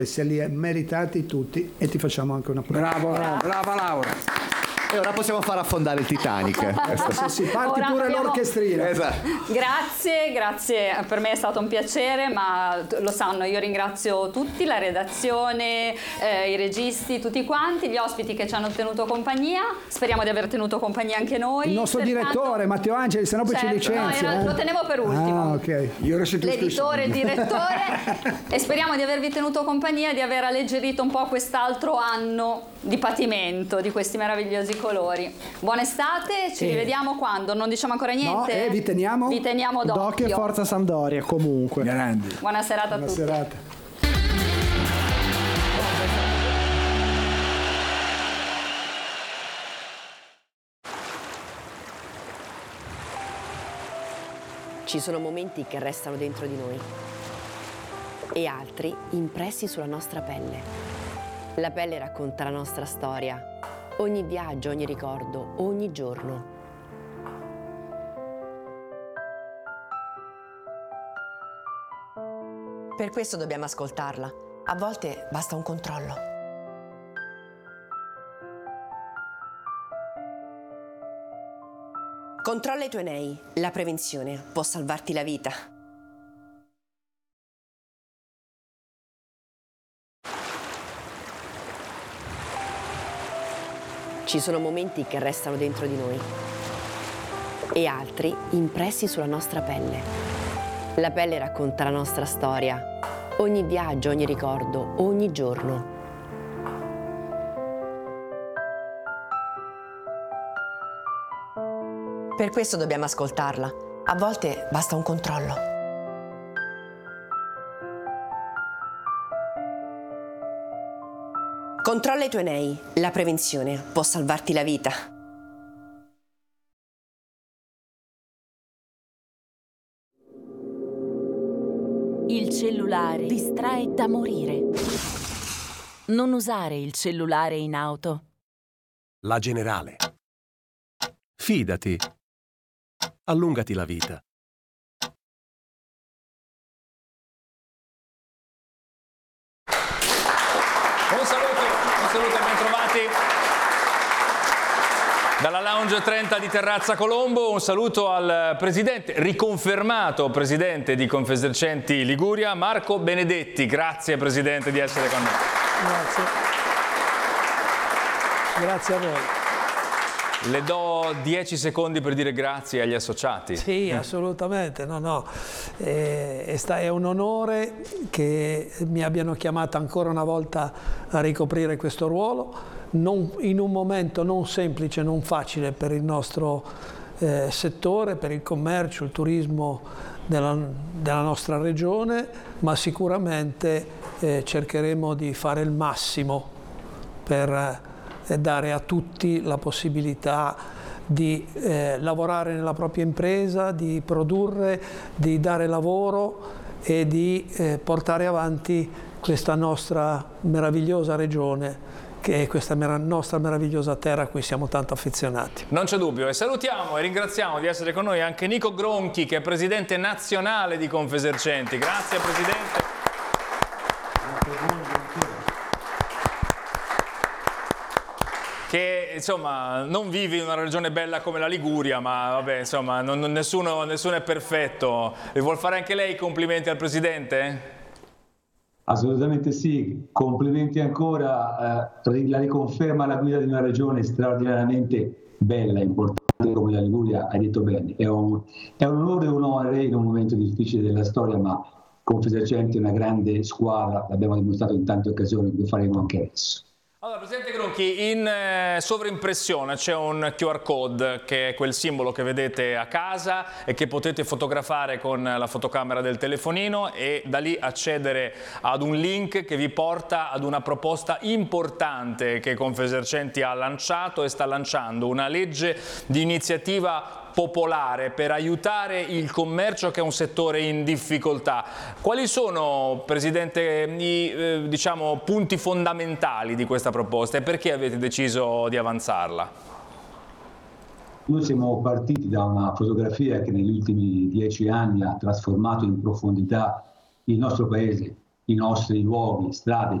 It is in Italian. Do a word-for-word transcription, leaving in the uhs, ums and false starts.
Se li hai meritati tutti e ti facciamo anche una prova. Bravo, brava Laura. E ora possiamo far affondare il Titanic. Se si parti Ora pure abbiamo... l'orchestrina. Esatto. Grazie, grazie, per me è stato un piacere, ma lo sanno, io ringrazio tutti, la redazione, eh, i registi, tutti quanti, gli ospiti che ci hanno tenuto compagnia, speriamo di aver tenuto compagnia anche noi. Il nostro Pertanto... direttore Matteo Angeli, se no poi certo, ci licenzia. No, eh? lo tenevo per ultimo. Ah, ok. Io l'editore, il direttore e speriamo di avervi tenuto compagnia e di aver alleggerito un po' quest'altro anno di patimento di questi meravigliosi colori. Buona estate, ci Eh. rivediamo quando? Non diciamo ancora niente? No, eh, vi teniamo? Vi teniamo d'occhio. D'occhio e forza Sampdoria, comunque. Grandi. Buona serata a Buona tutti. serata. Ci sono momenti che restano dentro di noi e altri impressi sulla nostra pelle. La pelle racconta la nostra storia, ogni viaggio, ogni ricordo, ogni giorno. Per questo dobbiamo ascoltarla. A volte basta un controllo. Controlla i tuoi nei. La prevenzione può salvarti la vita. Ci sono momenti che restano dentro di noi e altri impressi sulla nostra pelle. La pelle racconta la nostra storia, ogni viaggio, ogni ricordo, ogni giorno. Per questo dobbiamo ascoltarla. A volte basta un controllo. Controlla i tuoi nei. La prevenzione può salvarti la vita. Il cellulare distrae da morire. Non usare il cellulare in auto. La Generale. Fidati. Allungati la vita. Un saluto, un saluto, ben trovati dalla Lounge trenta di Terrazza Colombo. Un saluto al presidente, riconfermato presidente di Confesercenti Liguria, Marco Benedetti. Grazie presidente di essere con noi. Grazie. Grazie a voi. Le do dieci secondi per dire grazie agli associati. Sì, assolutamente, no, no. Eh, è, sta, è un onore che mi abbiano chiamato ancora una volta a ricoprire questo ruolo, non, in un momento non semplice, non facile per il nostro eh, settore, per il commercio, il turismo della, della nostra regione, ma sicuramente eh, cercheremo di fare il massimo per e dare a tutti la possibilità di eh, lavorare nella propria impresa, di produrre, di dare lavoro e di eh, portare avanti questa nostra meravigliosa regione, che è questa mera- nostra meravigliosa terra a cui siamo tanto affezionati. Non c'è dubbio, e salutiamo e ringraziamo di essere con noi anche Nico Gronchi, che è presidente nazionale di Confesercenti. Grazie presidente. Che insomma non vivi in una regione bella come la Liguria, ma vabbè, insomma non, non, nessuno, nessuno è perfetto. E vuol fare anche lei i complimenti al presidente? Assolutamente sì, complimenti ancora, eh, la riconferma alla guida di una regione straordinariamente bella, importante come la Liguria, hai detto bene, è un, è un onore e un onore in un momento difficile della storia, ma Confesercenti è una grande squadra, l'abbiamo dimostrato in tante occasioni, lo faremo anche adesso. Allora, Presidente Gronchi, in eh, sovraimpressione c'è un Q R code che è quel simbolo che vedete a casa e che potete fotografare con la fotocamera del telefonino e da lì accedere ad un link che vi porta ad una proposta importante che Confesercenti ha lanciato e sta lanciando, una legge di iniziativa popolare per aiutare il commercio, che è un settore in difficoltà. Quali sono, Presidente, i eh, diciamo, punti fondamentali di questa proposta e perché avete deciso di avanzarla? Noi siamo partiti da una fotografia che negli ultimi dieci anni ha trasformato in profondità il nostro paese, i nostri luoghi, strade,